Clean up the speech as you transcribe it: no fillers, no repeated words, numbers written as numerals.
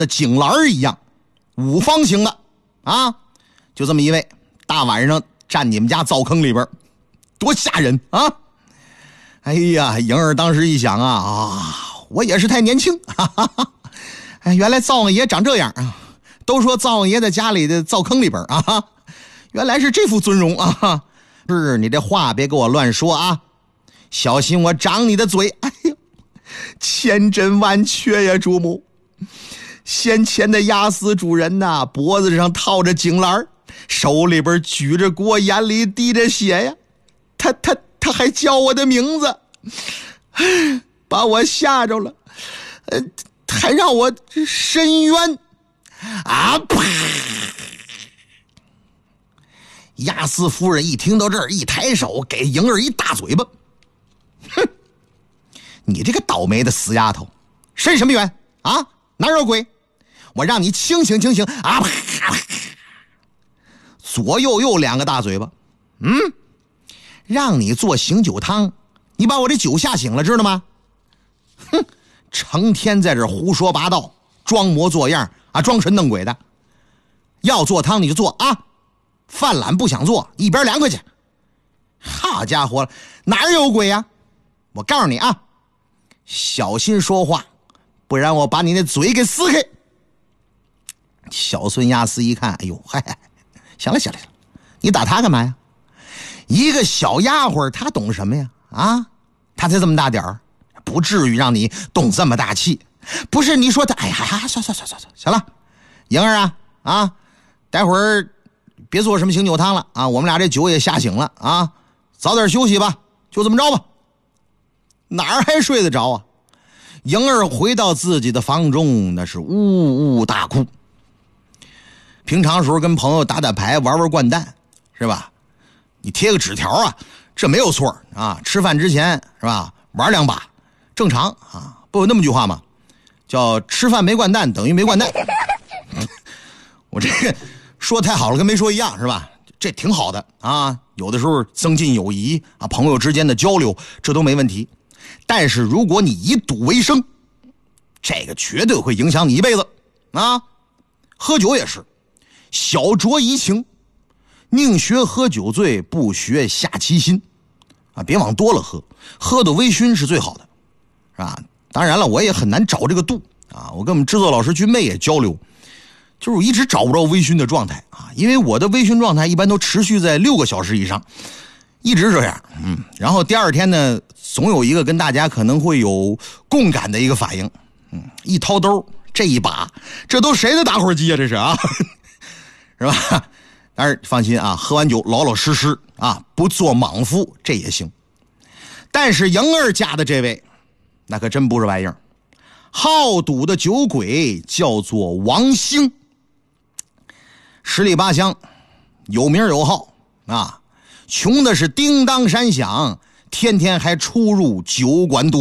那井栏一样5方形的啊，就这么一位，大晚上站你们家灶坑里边，多吓人啊！哎呀，莹儿当时一想我也是太年轻，哎，原来灶王爷长这样啊！都说灶王爷在家里的灶坑里边啊，原来是这副尊容啊！是你这话别给我乱说啊，小心我长你的嘴！哎呦，千真万确呀，主母！先前的押司主人呐，脖子上套着井栏，手里边举着锅，眼里滴着血呀。他还叫我的名字，把我吓着了，还让我申冤啊！啪！押司夫人一听到这儿，一抬手给莹儿一大嘴巴，哼！你这个倒霉的死丫头，申什么冤啊？哪有鬼？我让你清醒清醒啊！啪！左右2个大嘴巴，让你做醒酒汤，你把我这酒吓醒了，知道吗？哼，成天在这胡说八道，装模作样啊，装神弄鬼的。要做汤你就做啊，犯懒不想做，一边凉快去。好家伙，哪有鬼呀？我告诉你啊，小心说话，不然我把你那嘴给撕开。小孙押司一看，哎呦，嗨，行了，你打他干嘛呀？一个小丫鬟，她懂什么呀？啊，她才这么大点儿，不至于让你动这么大气。不是你说她，哎呀，算，行了，莹儿啊，待会儿别做什么醒酒汤了啊，我们俩这酒也吓醒了啊，早点休息吧，就这么着吧。哪儿还睡得着啊？莹儿回到自己的房中，那是呜呜大哭。平常时候跟朋友打打牌，玩掼蛋，是吧？你贴个纸条啊，这没有错啊。吃饭之前是吧，玩2把，正常啊。不有那么句话吗？叫吃饭没掼蛋等于没掼蛋。我这个说太好了，跟没说一样，是吧？这挺好的啊。有的时候增进友谊啊，朋友之间的交流，这都没问题。但是如果你以赌为生，这个绝对会影响你一辈子啊。喝酒也是，小酌怡情。宁学喝酒醉，不学下棋心啊！别往多了喝，喝的微醺是最好的，是吧？当然了，我也很难找这个度啊。我跟我们制作老师君妹也交流，就是我一直找不着微醺的状态啊，因为我的微醺状态一般都持续在6个小时以上，一直这样。然后第二天呢，总有一个跟大家可能会有共感的一个反应，一掏兜这一把，这都谁的打火机啊？这是啊，是吧？但是放心啊，喝完酒老老实实啊，不做莽夫，这也行。但是莹儿家的这位，那可真不是玩意儿。好赌的酒鬼叫做王兴，十里八乡有名有号啊，穷的是叮当山响，天天还出入酒馆赌。